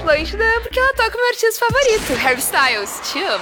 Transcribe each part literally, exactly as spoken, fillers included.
Atlântida porque ela toca o meu artista favorito, Harry Styles. Te amo.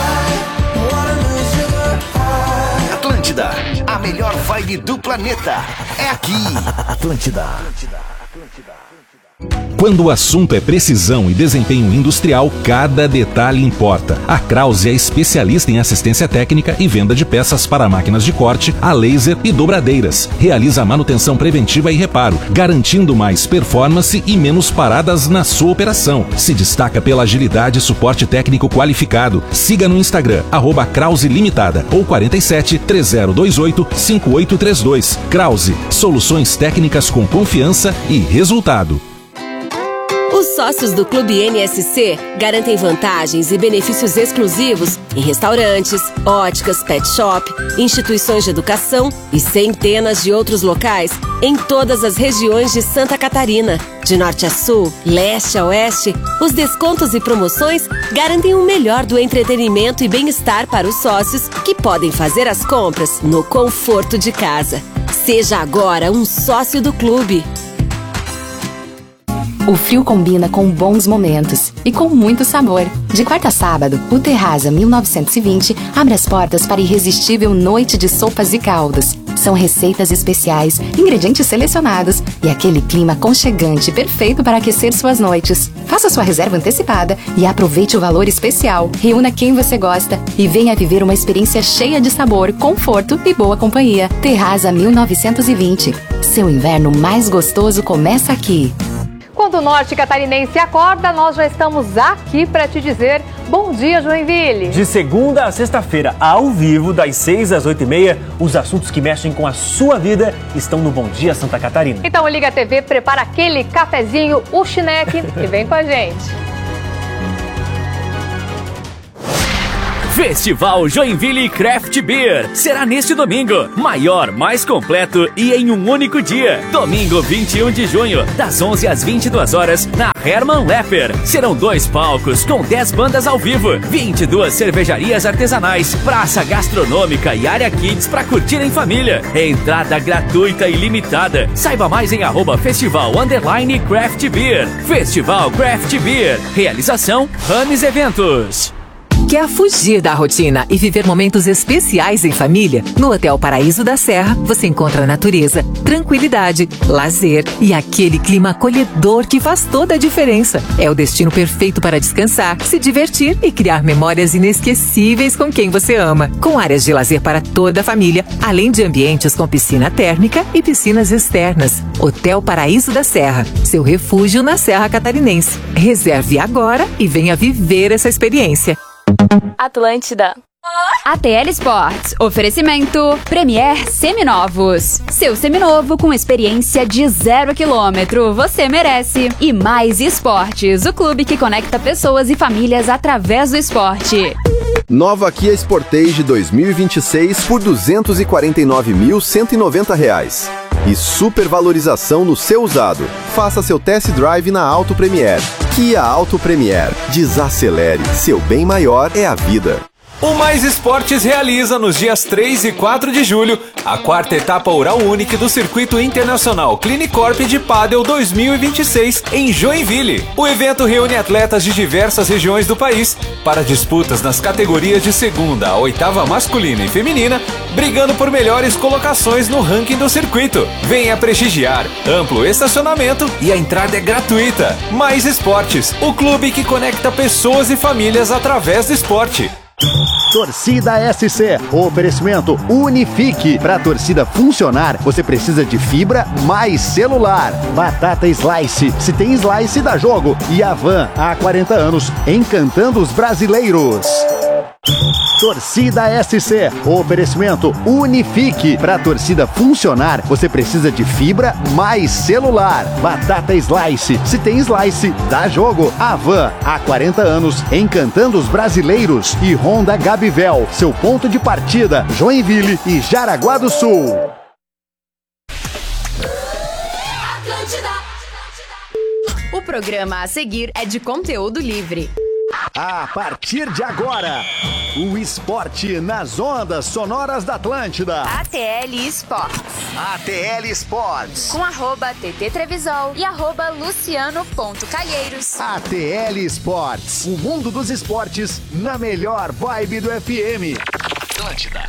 Atlântida, a melhor vibe do planeta. É aqui. Atlântida. Quando o assunto é precisão e desempenho industrial, cada detalhe importa. A Krause é especialista em assistência técnica e venda de peças para máquinas de corte, a laser e dobradeiras. Realiza manutenção preventiva e reparo, garantindo mais performance e menos paradas na sua operação. Se destaca pela agilidade e suporte técnico qualificado. Siga no Instagram, arroba Krause Limitada ou quarenta e sete, três zero dois oito, cinco oito três dois. Krause, soluções técnicas com confiança e resultado. Os sócios do Clube N S C garantem vantagens e benefícios exclusivos em restaurantes, óticas, pet shop, instituições de educação e centenas de outros locais em todas as regiões de Santa Catarina. De norte a sul, leste a oeste, os descontos e promoções garantem o melhor do entretenimento e bem-estar para os sócios que podem fazer as compras no conforto de casa. Seja agora um sócio do clube. O frio combina com bons momentos e com muito sabor. De quarta a sábado, o Terraza mil novecentos e vinte abre as portas para a irresistível noite de sopas e caldos. São receitas especiais, ingredientes selecionados e aquele clima aconchegante perfeito para aquecer suas noites. Faça sua reserva antecipada e aproveite o valor especial. Reúna quem você gosta e venha viver uma experiência cheia de sabor, conforto e boa companhia. Terraza mil novecentos e vinte. Seu inverno mais gostoso começa aqui. Quando o norte catarinense acorda, nós já estamos aqui para te dizer bom dia, Joinville. De segunda a sexta-feira, ao vivo, das seis às oito e meia, os assuntos que mexem com a sua vida estão no Bom Dia Santa Catarina. Então liga a T V, prepara aquele cafezinho, o chineque e vem com a gente. Festival Joinville Craft Beer será neste domingo, maior, mais completo e em um único dia. Domingo vinte e um de junho, das onze às vinte e duas horas, na Hermann Lepper. Serão dois palcos com dez bandas ao vivo, vinte e duas cervejarias artesanais, praça gastronômica e área kids para curtir em família. Entrada gratuita e limitada. Saiba mais em arroba Festival Underline Craft Beer. Festival Craft Beer. Realização Rames Eventos. Quer fugir da rotina e viver momentos especiais em família? No Hotel Paraíso da Serra, você encontra natureza, tranquilidade, lazer e aquele clima acolhedor que faz toda a diferença. É o destino perfeito para descansar, se divertir e criar memórias inesquecíveis com quem você ama. Com áreas de lazer para toda a família, além de ambientes com piscina térmica e piscinas externas. Hotel Paraíso da Serra, seu refúgio na Serra Catarinense. Reserve agora e venha viver essa experiência. Atlântida. A T L Sports. Oferecimento Premier Seminovos. Seu seminovo com experiência de zero quilômetro. Você merece. E Mais Esportes. O clube que conecta pessoas e famílias através do esporte. Nova Kia Sportage dois mil e vinte e seis por duzentos e quarenta e nove mil, cento e noventa reais. E supervalorização no seu usado. Faça seu test drive na Auto Premier. Kia Auto Premier. Desacelere. Seu bem maior é a vida. O Mais Esportes realiza nos dias três e quatro de julho a quarta etapa Oral Unique do Circuito Internacional Clinicorp de Pádel dois mil e vinte e seis em Joinville. O evento reúne atletas de diversas regiões do país para disputas nas categorias de segunda a oitava masculina e feminina, brigando por melhores colocações no ranking do circuito. Venha prestigiar, amplo estacionamento e a entrada é gratuita. Mais Esportes, o clube que conecta pessoas e famílias através do esporte. Torcida S C, oferecimento Unifique. Para a torcida funcionar, você precisa de fibra mais celular. Batata Slice, se tem Slice dá jogo. E a Van, há quarenta anos, encantando os brasileiros. Torcida S C, oferecimento Unifique. Para a torcida funcionar, você precisa de fibra mais celular. Batata Slice, se tem Slice dá jogo. A Van, há quarenta anos, encantando os brasileiros. E Honda Gabivel, seu ponto de partida, Joinville e Jaraguá do Sul. O programa a seguir é de conteúdo livre. A partir de agora, o esporte nas ondas sonoras da Atlântida. A T L Sports. A T L Sports. Com arroba T T Trevisol e arroba Luciano ponto Calheiros. A T L Sports. O mundo dos esportes na melhor vibe do F M. Atlântida.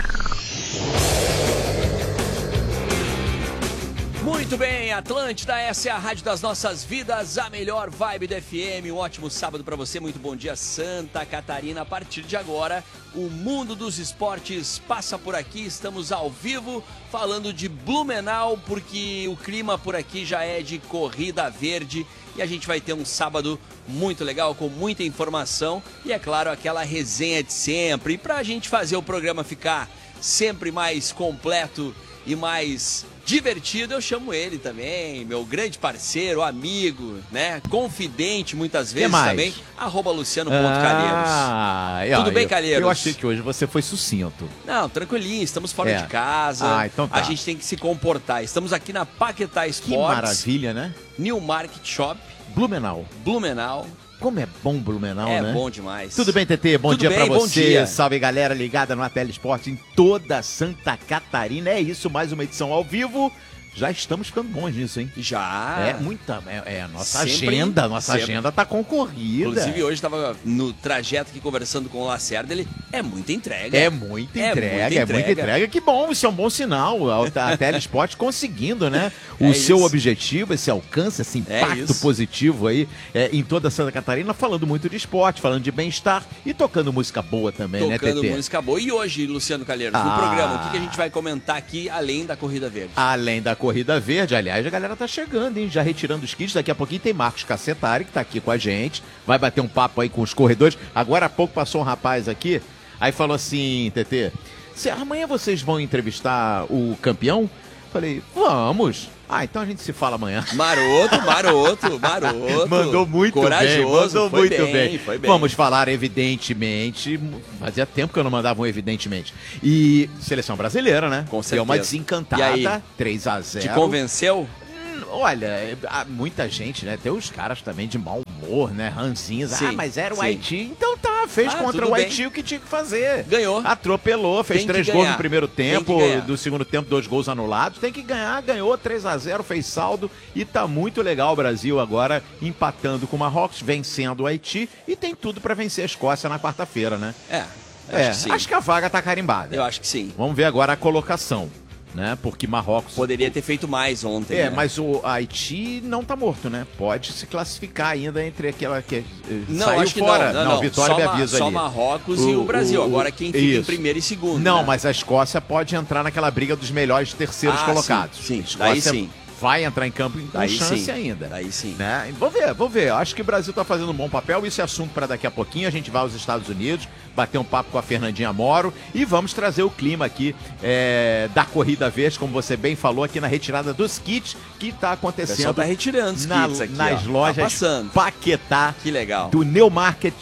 Muito bem, Atlântida, essa é a rádio das nossas vidas, a melhor vibe do F M. Um ótimo sábado para você, muito bom dia, Santa Catarina. A partir de agora, o mundo dos esportes passa por aqui. Estamos ao vivo falando de Blumenau, porque o clima por aqui já é de corrida verde. E a gente vai ter um sábado muito legal, com muita informação e, é claro, aquela resenha de sempre. E para a gente fazer o programa ficar sempre mais completo e mais divertido, eu chamo ele também, meu grande parceiro, amigo, né? Confidente muitas vezes também, arroba Luciano ponto Calheiros. Ah, Tudo eu, bem, Calheiros? Eu achei que hoje você foi sucinto. Não, tranquilinho, estamos fora É. de casa, Ah, então tá. a gente tem que se comportar. Estamos aqui na Paquetá Sports. Que maravilha, né? New Market Shop. Blumenau. Blumenau. Como é bom Blumenau, É né? bom demais. Tudo bem, T T? Bom Tudo dia bem, pra bom você. dia. Salve, galera ligada no A T L Esporte em toda Santa Catarina. É isso, mais uma edição ao vivo. Já estamos ficando bons nisso, hein? Já. É muita. É, é a nossa Sempre, agenda. Nossa sempre. agenda tá concorrida. Inclusive, hoje estava no trajeto aqui conversando com o Lacerda, ele é muita entrega. É muita entrega, é muita entrega. Que bom, isso é um bom sinal. A T L Esporte conseguindo, né? O É seu isso. objetivo, esse alcance, esse É impacto isso. positivo aí é, em toda Santa Catarina, falando muito de esporte, falando de bem-estar e tocando música boa também, né, Tocando T T? música boa. E hoje, Luciano Calheiros, no Ah. programa, o que, que a gente vai comentar aqui, além da Corrida Verde? Além da Corrida Verde, aliás, a galera tá chegando, hein? Já retirando os kits. Daqui a pouquinho tem Marcos Cacetari, que tá aqui com a gente. Vai bater um papo aí com os corredores. Agora há pouco passou um rapaz aqui, aí falou assim, T T, se amanhã vocês vão entrevistar o campeão? Falei, vamos. Ah, então a gente se fala amanhã. Maroto, maroto, maroto. Mandou muito Corajoso, bem, mandou foi muito bem, bem. foi bem. Vamos falar, evidentemente, fazia tempo que eu não mandava um evidentemente. E seleção brasileira, né? Com Deu uma certeza. desencantada, E aí? três a zero. Te convenceu? Olha, é, há muita gente, né? Tem os caras também de mau humor, né? Ranzinhos. Sim, ah, mas era o sim. Haiti. Então tá, fez Ah, contra tudo o bem. Haiti o que tinha que fazer. Ganhou. Atropelou, fez Tem que três gols ganhar. no primeiro Tem que tempo, ganhar. do segundo tempo, dois gols anulados. Tem que ganhar, ganhou três a zero, fez saldo e tá muito legal o Brasil agora empatando com o Marrocos, vencendo o Haiti e tem tudo pra vencer a Escócia na quarta-feira, né? É, acho É, que sim. acho que a vaga tá carimbada. Eu acho que sim. Vamos ver agora a colocação, né? Porque Marrocos Poderia ter feito mais ontem. é, né? mas o Haiti não tá morto, né? Pode se classificar ainda entre aquela que eh, Não, saiu acho que fora. não. Não, não. Vitória só me Ma- avisa só ali. Marrocos e o Brasil. Agora quem fica em primeiro e segundo, Não, né? mas a Escócia pode entrar naquela briga dos melhores terceiros Ah, colocados. sim, sim. A Escócia Daí sim. vai entrar em campo com Daí chance sim. ainda. Daí sim. Né? Vamos ver, vamos ver. Acho que o Brasil tá fazendo um bom papel. Isso é assunto para daqui a pouquinho. A gente vai aos Estados Unidos, bater um papo com a Fernandinha Moro e vamos trazer o clima aqui é, da Corrida Verde, como você bem falou, aqui na retirada dos kits que tá O acontecendo. pessoal tá retirando os na- kits aqui, nas ó. lojas Tá passando. Paquetá Que legal. do New Market.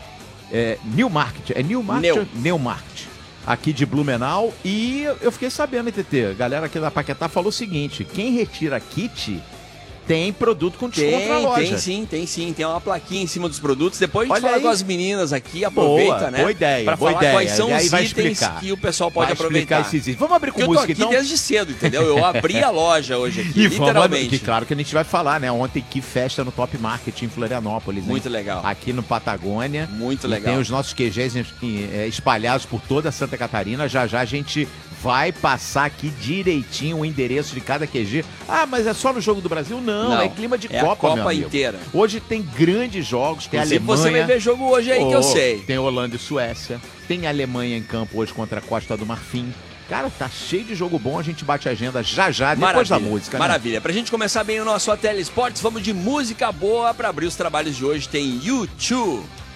É, New Market. É New Market? New. New Market. Aqui de Blumenau. E eu fiquei sabendo, T T, a galera aqui da Paquetá falou o seguinte: quem retira kit tem produto com desconto Tem, na loja. tem sim, tem sim. Tem uma plaquinha em cima dos produtos. Depois a gente Olha fala aí. com as meninas aqui, aproveita, Boa, né? boa ideia, Pra boa falar ideia. quais são E aí os vai itens explicar. que o pessoal pode Vai explicar aproveitar. esses itens. Vamos abrir com Porque música, eu tô aqui então? desde cedo, entendeu? Eu abri a loja hoje aqui, E vamos, literalmente. que claro que a gente vai falar, né? Ontem que festa no Top Market em Florianópolis. hein? Muito legal. Aqui no Patagônia. Muito E legal. tem os nossos Q Gs eh, espalhados por toda Santa Catarina. Já já a gente vai passar aqui direitinho o endereço de cada Q G. Ah, mas é só no Jogo do Brasil? Não, Não, é clima de é a Copa, Copa meu amigo. inteira. Hoje tem grandes jogos, tem Inclusive, Alemanha. você vai ver jogo hoje aí que eu Oh, sei. Tem Holanda e Suécia. Tem Alemanha em campo hoje contra a Costa do Marfim. Cara, tá cheio de jogo bom. A gente bate a agenda já já, depois da música. né? Maravilha. Pra gente começar bem o nosso A T L Esportes, vamos de música boa. Pra abrir os trabalhos de hoje tem U dois.